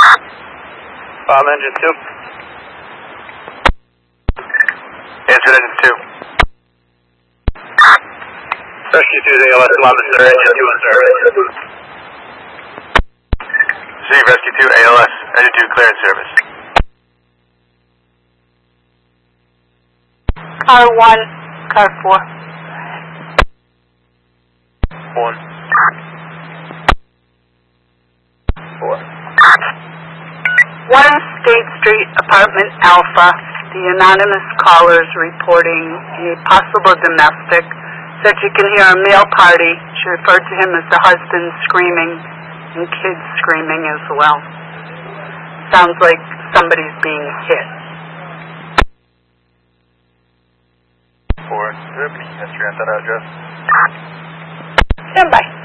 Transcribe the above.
Engine 2. Answer engine 2. Rescue 2 is ALS, Lima, sir. Engine 2 on service. See, Rescue 2, ALS. Engine 2, clearance service. Car 1, car 4. 1. 4. 1 State Street, Apartment Alpha. The anonymous caller is reporting a possible domestic. Said you can hear a male party. She referred to him as the husband screaming and kids screaming as well. Sounds like somebody's being hit. 4. Can you answer at that address? Stand by.